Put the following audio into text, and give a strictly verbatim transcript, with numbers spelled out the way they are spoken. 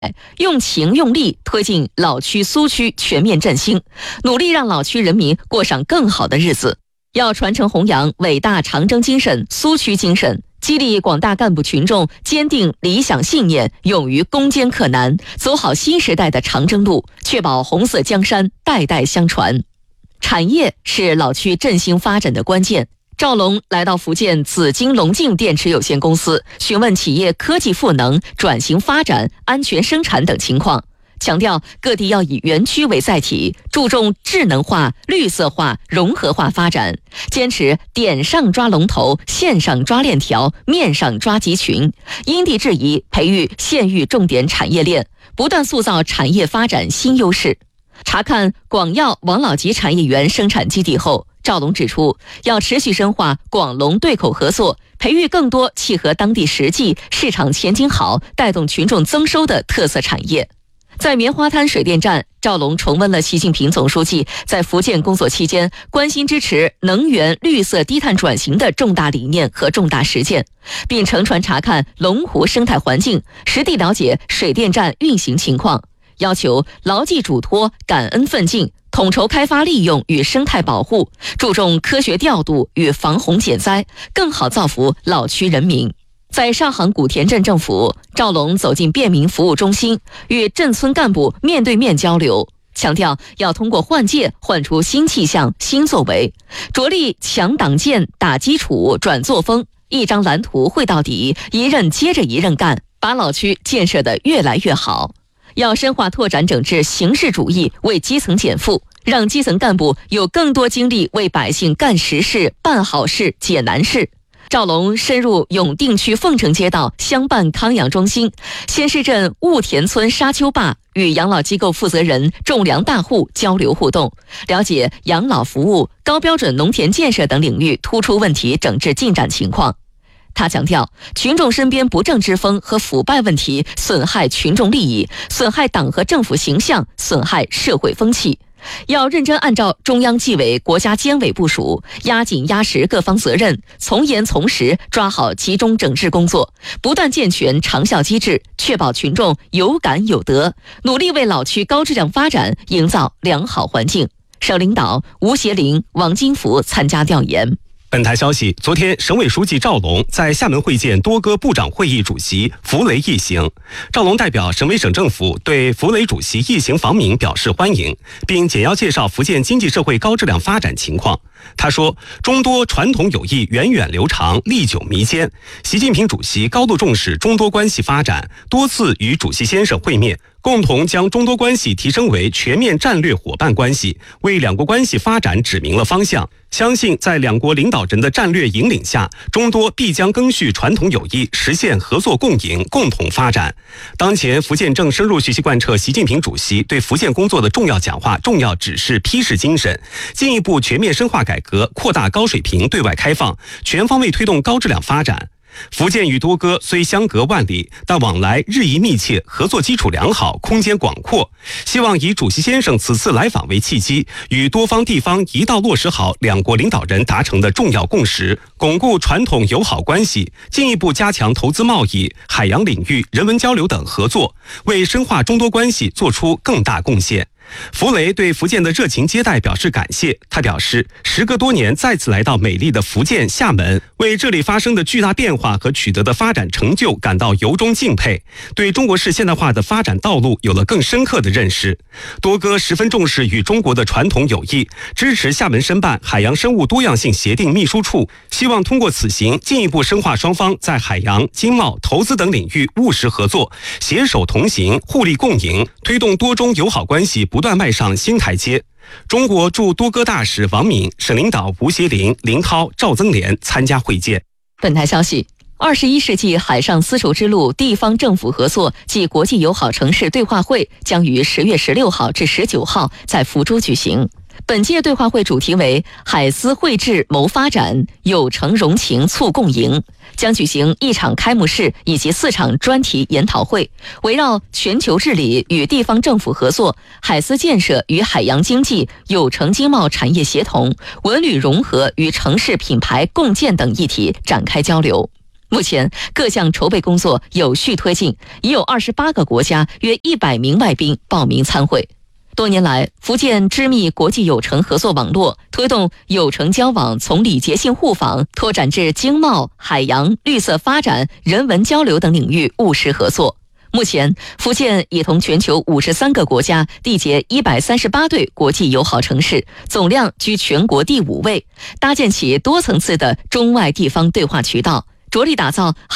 用情用力推进老区苏区全面振兴，努力让老区人民过上更好的日子。要传承弘扬伟大长征精神、苏区精神，激励广大干部群众坚定理想信念，勇于攻坚克难，走好新时代的长征路，确保红色江山代代相传。产业是老区振兴发展的关键。赵龙来到福建紫金龙镜电池有限公司，询问企业科技赋能、转型发展、安全生产等情况，强调各地要以园区为载体，注重智能化、绿色化、融合化发展，坚持点上抓龙头，线上抓链条，面上抓集群，因地制宜培育县域重点产业链，不断塑造产业发展新优势。查看广药王老吉产业园生产基地后，赵龙指出，要持续深化广龙对口合作，培育更多契合当地实际、市场前景好、带动群众增收的特色产业。在棉花滩水电站，赵龙重温了习近平总书记在福建工作期间关心支持能源绿色低碳转型的重大理念和重大实践，并乘船查看龙湖生态环境，实地了解水电站运行情况，要求牢记嘱托、感恩奋进，统筹开发利用与生态保护，注重科学调度与防洪减灾，更好造福老区人民。在上杭古田镇政府，赵龙走进便民服务中心，与镇村干部面对面交流，强调要通过换届换出新气象、新作为，着力强党建、打基础、转作风，一张蓝图绘到底，一任接着一任干，把老区建设得越来越好。要深化拓展整治形式主义，为基层减负，让基层干部有更多精力为百姓干实事、办好事、解难事。赵龙深入永定区凤城街道乡办康养中心，先市镇雾田村沙丘坝，与养老机构负责人、种粮大户交流互动，了解养老服务、高标准农田建设等领域突出问题整治进展情况。他强调，群众身边不正之风和腐败问题损害群众利益，损害党和政府形象，损害社会风气。要认真按照中央纪委、国家监委部署，压紧压实各方责任，从严从实抓好集中整治工作，不断健全长效机制，确保群众有感有得，努力为老区高质量发展营造良好环境。省领导吴协林、王金福参加调研。 本台消息，昨天省委书记赵龙在厦门会见多哥部长会议主席福雷一行。赵龙代表省委省政府对福雷主席一行访闽表示欢迎，并简要介绍福建经济社会高质量发展情况。他说，中多传统友谊源远流长、历久弥坚。习近平主席高度重视中多关系发展，多次与主席先生会面，共同将中多关系提升为全面战略伙伴关系，为两国关系发展指明了方向。相信在两国领导人的战略引领下，中多必将赓续传统友谊，实现合作共赢、共同发展。当前福建正深入学习贯彻习近平主席对福建工作的重要讲话、重要指示批示精神，进一步全面深化改革，扩大高水平对外开放，全方位推动高质量发展。福建与多哥虽相隔万里，但往来日益密切，合作基础良好，空间广阔。希望以主席先生此次来访为契机，与多方地方一道落实好两国领导人达成的重要共识，巩固传统友好关系，进一步加强投资贸易、海洋领域、人文交流等合作，为深化中多关系做出更大贡献。福雷对福建的热情接待表示感谢。他表示，时隔多年再次来到美丽的福建厦门，为这里发生的巨大变化和取得的发展成就感到由衷敬佩，对中国式现代化的发展道路有了更深刻的认识。多哥十分重视与中国的传统友谊，支持厦门申办海洋生物多样性协定秘书处，希望通过此行进一步深化双方在海洋、经贸、投资等领域务实合作，携手同行，互利共赢，推动多中友好关系不不断迈上新台阶。中国驻多哥大使王敏、省领导吴协林、林涛、赵增莲参加会见。 本台消息，二十一世纪海上丝绸之路地方政府合作暨国际友好城市对话会将于十月十六号至十九号在福州举行。本届对话会主题为海丝绘制谋发展，友城融情促共赢，将举行一场开幕式以及四场专题研讨会，围绕全球治理与地方政府合作、海丝建设与海洋经济、友城经贸产业协同、文旅融合与城市品牌共建等议题展开交流。 目前各项筹备工作有序推进，已有二十八个国家约一百名外宾报名参会。多年来，福建织密国际友城合作网络，推动友城交往从礼节性互访拓展至经贸、海洋、绿色发展、人文交流等领域务实合作。目前，福建已同全球五十三个国家缔结一百三十八对国际友好城市，总量居全国第五位，搭建起多层次的中外地方对话渠道，着力打造